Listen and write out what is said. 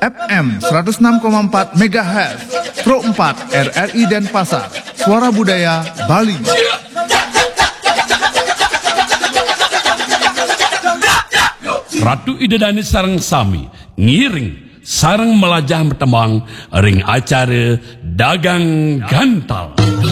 FM 106,4 MHz, Pro 4 RRI Denpasar, Suara Budaya Bali. Ratu Idedani sareng sami ngiring sareng melajah bertembang ring acara dagang gantal.